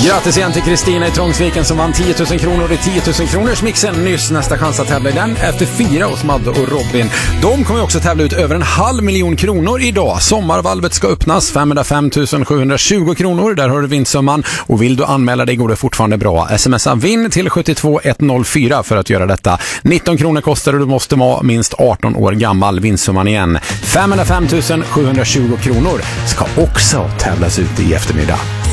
Grattis igen till Kristina i Trångsviken som vann 10 000 kronor i 10 000 kronors mixen nyss. Nästa chans att tävla i den efter 4 hos Madde och Robin. De kommer också tävla ut över 500 000 kronor idag. Sommarvalvet ska öppnas, 505 720 kronor. Där har du vinstsumman. Och vill du anmäla dig går det fortfarande bra. Smsa vinn till 72104 för att göra detta. 19 kronor kostar och du måste vara minst 18 år gammal. Vinstsumman igen. 505 720 kronor ska också tävlas ut i eftermiddag.